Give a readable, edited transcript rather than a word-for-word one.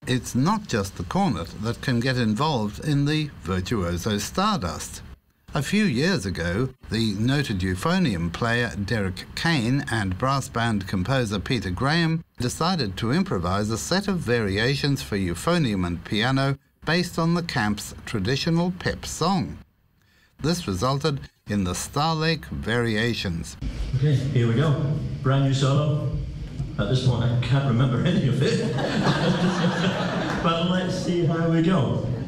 It's not just the cornet that can get involved in the virtuoso stardust. A few years ago, the noted euphonium player Derek Kane and brass band composer Peter Graham decided to improvise a set of variations for euphonium and piano based on the camp's traditional pep song. This resulted in the Starlake Variations. Okay, here we go. Brand new solo. At this point I can't remember any of it. But let's see how we go.